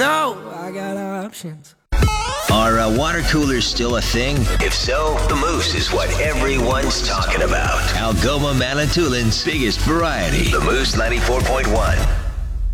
know I got options. Are water coolers still a thing? If so, the Moose is what everyone's talking about. Algoma Manitoulин's biggest variety. The Moose 94.1.